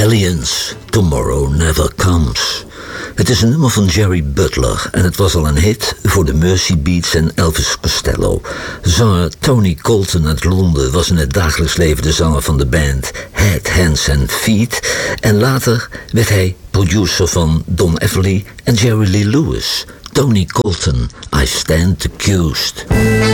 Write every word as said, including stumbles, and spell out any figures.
Hellions, Tomorrow Never Comes. Het is een nummer van Jerry Butler en het was al een hit voor de Mercy Beats en Elvis Costello. Zanger Tony Colton uit Londen was in het dagelijks leven de zanger van de band Head, Hands and Feet. En later werd hij producer van Don Everly en Jerry Lee Lewis. Tony Colton, I Stand Accused.